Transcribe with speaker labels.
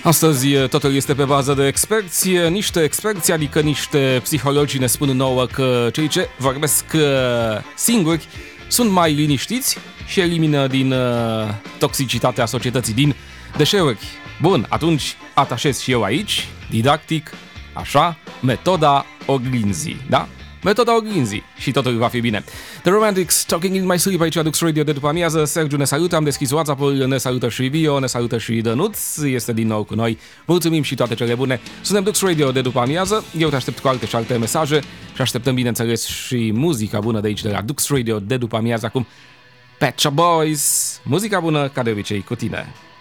Speaker 1: Astăzi totul este pe bază de experți, niște experți, adică niște psihologi ne spun nouă că cei ce vorbesc singuri sunt mai liniștiți și elimină din toxicitatea societății, din deșeuri. Bun, atunci atașez și eu aici, didactic, așa, metoda oglinzii, da? Metoda oglinzii și totul va fi bine. The Romantics, Talking in My Sleep, aici Dux Radio de după amiază. Sergiu ne salută, am deschis WhatsApp-ul, ne salută și Vio, ne salută și Dănuț, este din nou cu noi. Mulțumim și toate cele bune. Suntem Dux Radio de după amiază, eu te aștept cu alte și alte mesaje și așteptăm, bineînțeles, și muzica bună de aici, de la Dux Radio de după amiază. Acum, Pet Shop Boys, muzica bună, ca de obicei, cu tine.